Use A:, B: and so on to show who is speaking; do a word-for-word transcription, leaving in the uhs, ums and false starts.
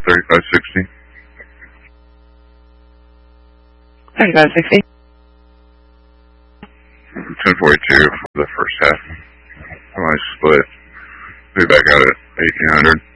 A: thirty-five sixty.
B: thirty-five sixty.
A: ten forty-two for the first half. I split. Be back out at eighteen hundred.